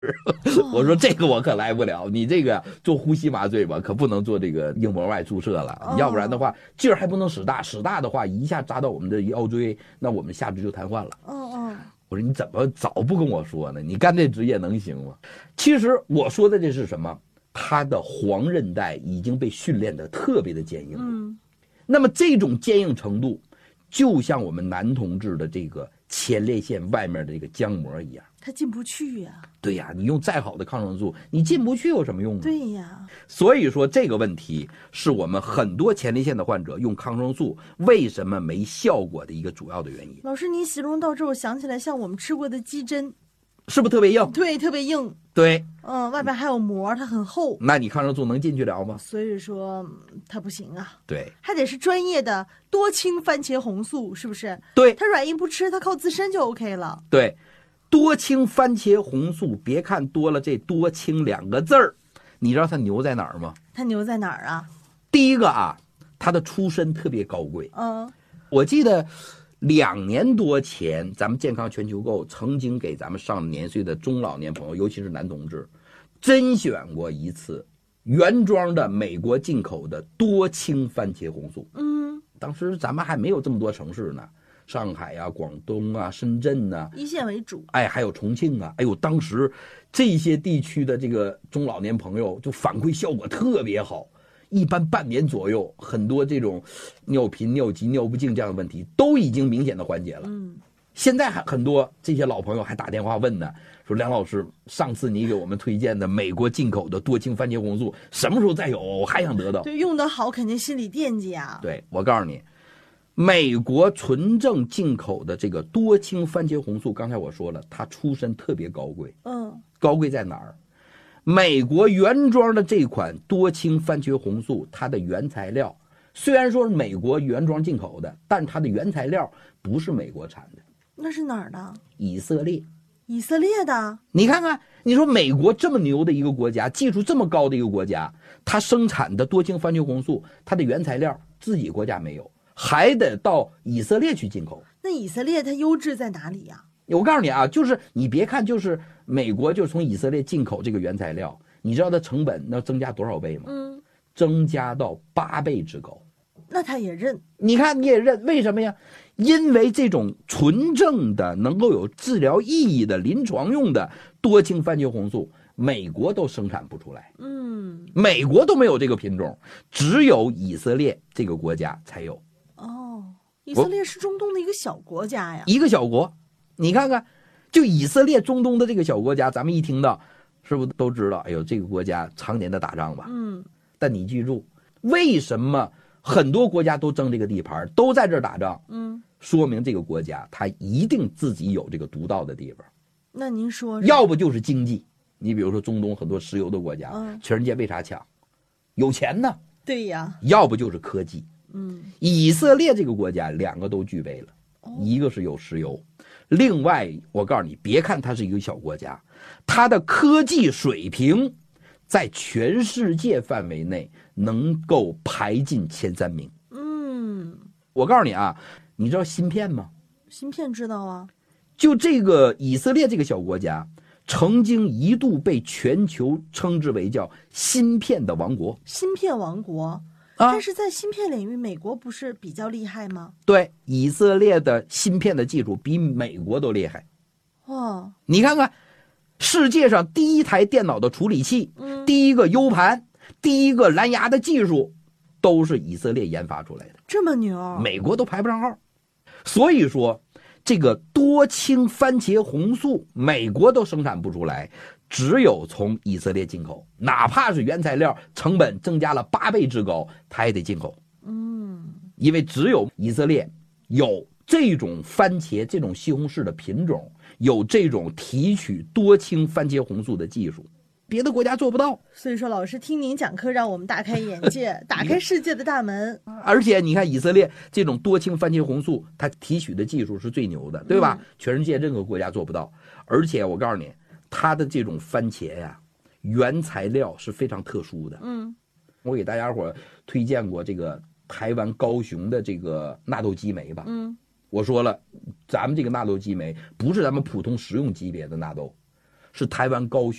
我说这个我可来不了，你这个做呼吸麻醉吧，可不能做这个硬膜外注射了，要不然的话劲儿还不能使大，使大的话一下扎到我们的腰椎，那我们下肢就瘫痪了。我说你怎么早不跟我说呢？你干这职业能行吗？其实我说的这是什么？他的黄韧带已经被训练得特别的坚硬。那么这种坚硬程度，就像我们男同志的这个前列腺外面的这个浆膜一样， 它进不去呀。 对呀，你用再好的抗生素，你进不去有什么用呢？ 对呀。 所以说这个问题是我们很多前列腺的患者用抗生素为什么没效果的一个主要的原因。 老师，您形容到这儿，我想起来像我们吃过的鸡胗， 是不是特别硬？ 对，特别硬。 对， 外边还有膜，它很厚。 那你抗生素能进去了吗？ 所以说它不行啊。 对， 还得是专业的多氢番茄红素，是不是？ 对， 它软硬不吃，它靠自身就 OK 了。 对，多氢番茄红素，别看多了这多氢2个字儿，你知道它牛在哪儿吗？ 它牛在哪儿啊？ 第一个啊，它的出身特别高贵。我记得2年多前，咱们健康全球购曾经给咱们上了年岁的中老年朋友，尤其是男同志，甄选过一次原装的美国进口的多氢番茄红素。当时咱们还没有这么多城市呢，上海啊、广东啊、深圳啊， 一线为主。 还有重庆啊，当时这些地区的这个中老年朋友就反馈效果特别好。一般半年左右，很多这种尿频、尿急、尿不尽这样的问题都已经明显的缓解了。现在还很多这些老朋友还打电话问呢，说梁老师，上次你给我们推荐的美国进口的多氢番茄红素什么时候再有？我还想得到。 对，用得好肯定心里惦记啊。 对，我告诉你，美国纯正进口的这个多氢番茄红素，刚才我说了，它出身特别高贵。高贵在哪儿？美国原装的这款多氢番茄红素，它的原材料虽然说是美国原装进口的，但它的原材料不是美国产的。 那是哪儿的？ 以色列。 以色列的。 你看看，你说美国这么牛的一个国家，技术这么高的一个国家，它生产的多氢番茄红素，它的原材料自己国家没有，还得到以色列去进口。 那以色列它优质在哪里呀？ 我告诉你啊，就是你别看就是美国就从以色列进口这个原材料，你知道它成本要增加多少倍吗？增加到8倍之高。 那他也认。 你看你也认，为什么呀？因为这种纯正的能够有治疗意义的临床用的多氢番茄红素，美国都生产不出来。美国都没有这个品种，只有以色列这个国家才有。 以色列是中东的一个小国家呀。 一个小国，你看看，就以色列中东的这个小国家，咱们一听到，是不是都知道？哎呦，这个国家常年的打仗吧。但你记住，为什么很多国家都争这个地盘，都在这儿打仗？说明这个国家它一定自己有这个独到的地方。 那您说， 要不就是经济。你比如说中东很多石油的国家，全世界为啥强？有钱呢。 对呀。 要不就是科技。以色列这个国家2个都具备了，一个是有石油，另外我告诉你，别看它是一个小国家，它的科技水平在全世界范围内能够排进前3名。我告诉你啊，你知道芯片吗？ 芯片知道啊。 就这个以色列这个小国家，曾经一度被全球称之为叫芯片的王国。 芯片王国。但是在芯片领域，美国不是比较厉害吗？ 对，以色列的芯片的技术比美国都厉害。你看看，世界上第一台电脑的处理器，第一个 U 盘，第一个蓝牙的技术，都是以色列研发出来的。 这么牛， 美国都排不上号。所以说，这个多氢番茄红素，美国都生产不出来。只有从以色列进口，哪怕是原材料成本增加了8倍之高，它也得进口。因为只有以色列有这种番茄、这种西红柿的品种，有这种提取多氢番茄红素的技术，别的国家做不到。 所以说，老师听您讲课，让我们大开眼界，打开世界的大门。 而且你看，以色列这种多氢番茄红素，它提取的技术是最牛的，对吧？全世界任何国家做不到。而且我告诉你，它的这种番茄呀，原材料是非常特殊的。我给大家伙推荐过这个台湾高雄的这个纳豆激酶吧。我说了，咱们这个纳豆激酶不是咱们普通食用级别的纳豆， 是台湾高雄。